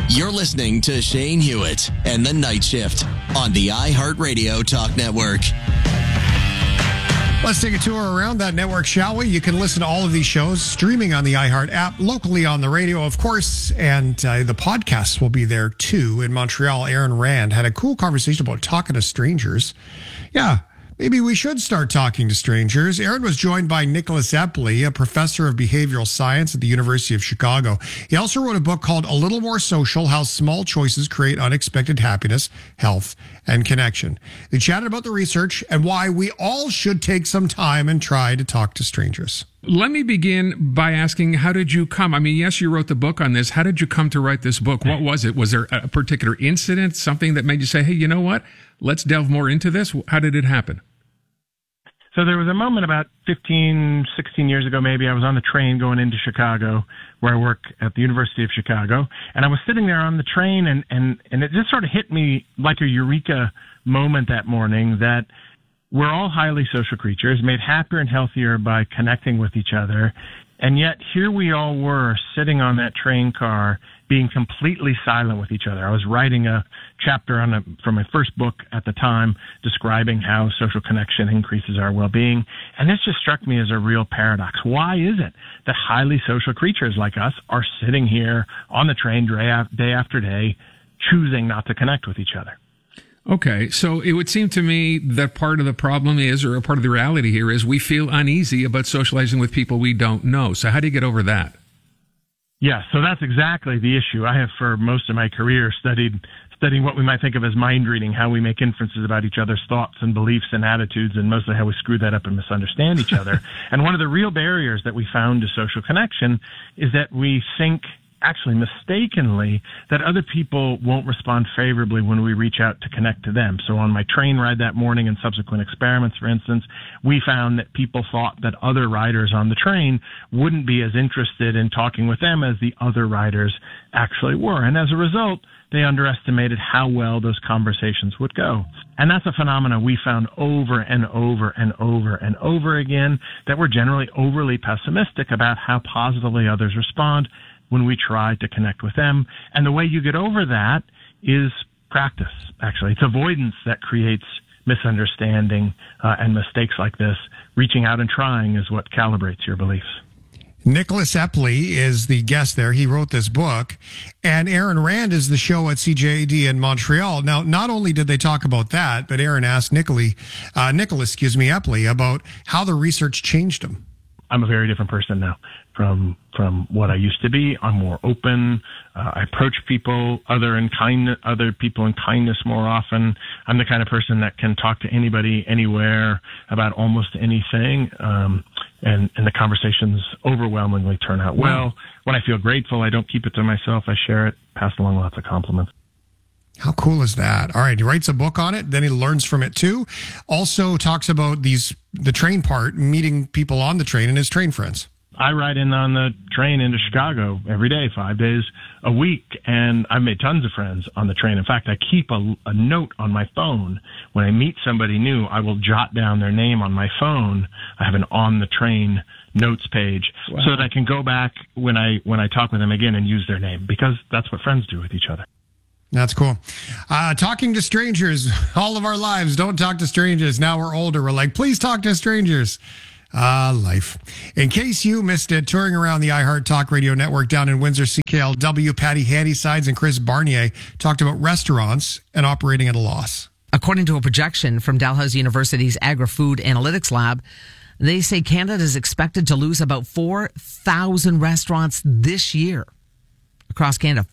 You're listening to Shane Hewitt and The Night Shift on the iHeartRadio Talk Network. Let's take a tour around that network, shall we? You can listen to all of these shows streaming on the iHeart app, locally on the radio, of course, and the podcasts will be there too. In Montreal, Aaron Rand had a cool conversation about talking to strangers. Yeah. Maybe we should start talking to strangers. Aaron was joined by Nicholas Epley, a professor of behavioral science at the University of Chicago. He also wrote a book called A Little More Social, How Small Choices Create Unexpected Happiness, Health, and Connection. They chatted about the research and why we all should take some time and try to talk to strangers. Let me begin by asking, how did you come? I mean, yes, you wrote the book on this. How did you come to write this book? What was it? Was there a particular incident, something that made you say, hey, you know what? Let's delve more into this. How did it happen? So there was a moment about 15, 16 years ago, maybe. I was on the train going into Chicago, where I work at the University of Chicago. And I was sitting there on the train, and it just sort of hit me like a eureka moment that morning that we're all highly social creatures, made happier and healthier by connecting with each other. And yet here we all were sitting on that train car being completely silent with each other. I was writing a chapter from my first book at the time describing how social connection increases our well-being. And this just struck me as a real paradox. Why is it that highly social creatures like us are sitting here on the train day after day choosing not to connect with each other? Okay, so it would seem to me that part of the problem is, or a part of the reality here is, we feel uneasy about socializing with people we don't know. So how do you get over that? Yeah, so that's exactly the issue. I have, for most of my career, studying what we might think of as mind reading, how we make inferences about each other's thoughts and beliefs and attitudes, and mostly how we screw that up and misunderstand each other. And one of the real barriers that we found to social connection is that we think, actually mistakenly, that other people won't respond favorably when we reach out to connect to them. So on my train ride that morning and subsequent experiments, for instance, we found that people thought that other riders on the train wouldn't be as interested in talking with them as the other riders actually were. And as a result, they underestimated how well those conversations would go. And that's a phenomenon we found over and over and over and over again, that we're generally overly pessimistic about how positively others respond when we try to connect with them. And the way you get over that is practice, actually. It's avoidance that creates misunderstanding and mistakes like this. Reaching out and trying is what calibrates your beliefs. Nicholas Epley is the guest there. He wrote this book. And Aaron Rand is the show at CJAD in Montreal. Now, not only did they talk about that, but Aaron asked Nicholas Epley about how the research changed him. I'm a very different person now from what I used to be. I'm more open. I approach people, other people in kindness more often. I'm the kind of person that can talk to anybody, anywhere, about almost anything. And the conversations overwhelmingly turn out well. When I feel grateful, I don't keep it to myself. I share it, pass along lots of compliments. How cool is that? All right, he writes a book on it, then he learns from it too. Also talks about the train part, meeting people on the train and his train friends. I ride in on the train into Chicago every day, 5 days a week, and I've made tons of friends on the train. In fact, I keep a note on my phone. When I meet somebody new, I will jot down their name on my phone. I have an on the train notes page. Wow. So that I can go back when I talk with them again and use their name, because that's what friends do with each other. That's cool. Talking to strangers all of our lives. Don't talk to strangers. Now we're older. We're like, please talk to strangers. Life. In case you missed it, touring around the iHeart Talk Radio Network down in Windsor, CKLW, Patty Handysides and Chris Barnier talked about restaurants and operating at a loss. According to a projection from Dalhousie University's Agri-Food Analytics Lab, they say Canada is expected to lose about 4,000 restaurants this year. Across Canada,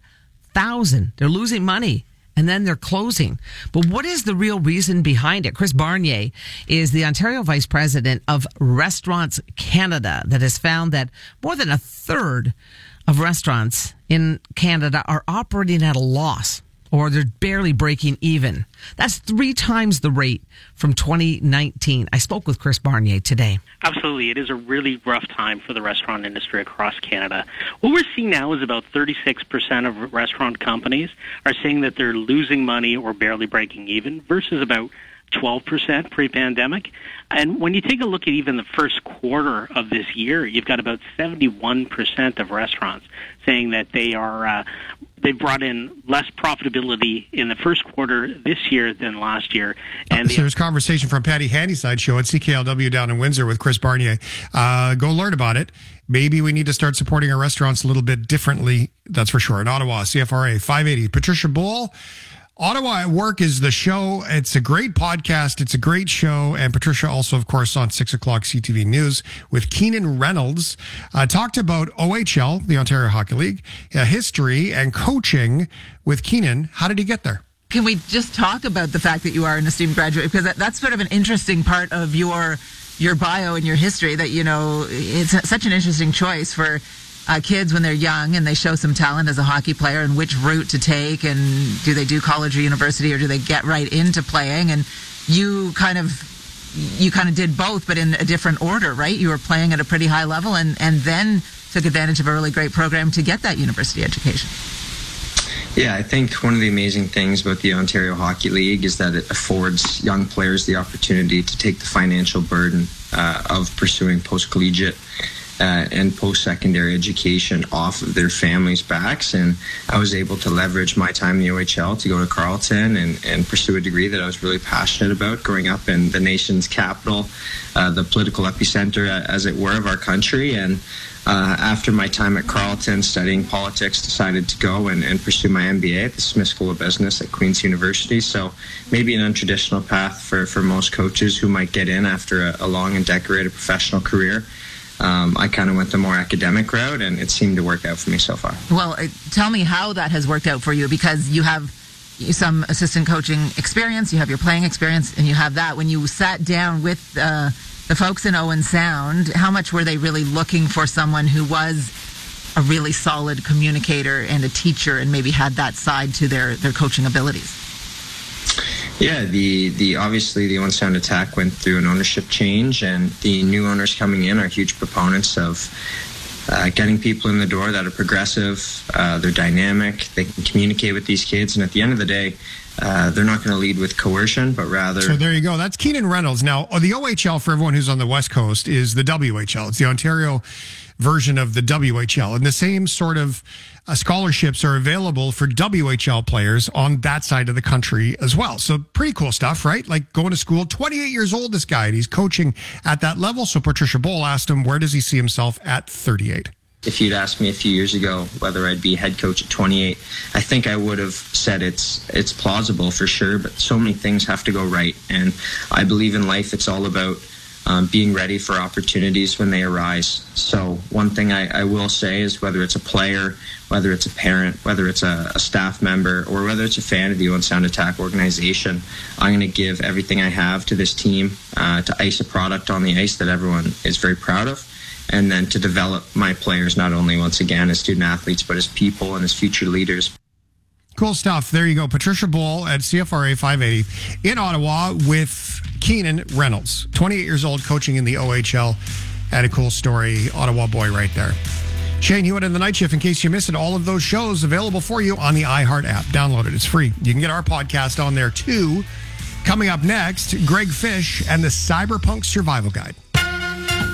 4,000. They're losing money. And then they're closing. But what is the real reason behind it? Chris Barnier is the Ontario Vice President of Restaurants Canada that has found that more than a third of restaurants in Canada are operating at a loss, or they're barely breaking even. That's 3 times the rate from 2019. I spoke with Chris Barnier today. Absolutely. It is a really rough time for the restaurant industry across Canada. What we're seeing now is about 36% of restaurant companies are saying that they're losing money or barely breaking even, versus about 12% pre-pandemic. And when you take a look at even the first quarter of this year, you've got about 71% of restaurants saying that they are They brought in less profitability in the first quarter this year than last year. And so there's conversation from Patty Handyside show at CKLW down in Windsor with Chris Barnier. Go learn about it. Maybe we need to start supporting our restaurants a little bit differently. That's for sure. In Ottawa, CFRA 580. Patricia Bull. Ottawa at Work is the show. It's a great podcast. It's a great show. And Patricia also, of course, on 6 o'clock CTV News with Keenan Reynolds. Talked about OHL, the Ontario Hockey League, history and coaching with Keenan. How did he get there? Can we just talk about the fact that you are an esteemed graduate? Because that's sort of an interesting part of your bio and your history, that, you know, it's such an interesting choice for kids when they're young and they show some talent as a hockey player, and which route to take, and do they do college or university, or do they get right into playing? And you kind of did both, but in a different order, right? You were playing at a pretty high level and then took advantage of a really great program to get that university education. Yeah, I think one of the amazing things about the Ontario Hockey League is that it affords young players the opportunity to take the financial burden of pursuing post-collegiate and post-secondary education off of their families' backs. And I was able to leverage my time in the OHL to go to Carleton and pursue a degree that I was really passionate about, growing up in the nation's capital, the political epicenter, as it were, of our country. And after my time at Carleton studying politics, decided to go and pursue my MBA at the Smith School of Business at Queen's University. So maybe an untraditional path for most coaches who might get in after a long and decorated professional career. I kind of went the more academic route, and it seemed to work out for me so far. Well, tell me how that has worked out for you, because you have some assistant coaching experience, you have your playing experience, and you have that. When you sat down with the folks in Owen Sound, how much were they really looking for someone who was a really solid communicator and a teacher, and maybe had that side to their coaching abilities? Yeah, the obviously the Owen Sound Attack went through an ownership change, and the new owners coming in are huge proponents of getting people in the door that are progressive, they're dynamic, they can communicate with these kids, and at the end of the day, they're not going to lead with coercion, but rather... So there you go. That's Keenan Reynolds. Now, the OHL, for everyone who's on the West Coast, is the WHL. It's the Ontario version of the WHL. And the same sort of scholarships are available for WHL players on that side of the country as well. So pretty cool stuff, right? Like going to school. 28 years old, this guy, and he's coaching at that level. So Patricia Bull asked him, where does he see himself at 38? If you'd asked me a few years ago whether I'd be head coach at 28, I think I would have said it's plausible for sure, but so many things have to go right. And I believe in life it's all about being ready for opportunities when they arise. So one thing I will say is, whether it's a player, whether it's a parent, whether it's a staff member, or whether it's a fan of the Owen Sound Attack organization, I'm going to give everything I have to this team to ice a product on the ice that everyone is very proud of, and then to develop my players not only, once again, as student athletes, but as people and as future leaders. Cool stuff. There you go. Patricia Bull at CFRA 580 in Ottawa with Keenan Reynolds, 28 years old, coaching in the OHL. Had a cool story. Ottawa boy right there. Shane Hewitt in the Night Shift. In case you missed it, all of those shows available for you on the iHeart app. Download it. It's free. You can get our podcast on there too. Coming up next, Greg Fish and the Cyberpunk Survival Guide.